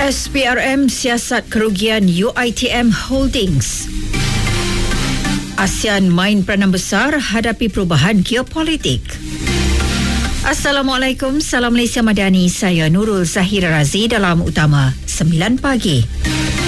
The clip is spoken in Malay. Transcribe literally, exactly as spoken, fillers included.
S P R M siasat kerugian U I T M Holdings. ASEAN main peranan besar hadapi perubahan geopolitik. Assalamualaikum, salam Malaysia Madani. Saya Nurul Zahira Razi dalam Utama sembilan pagi.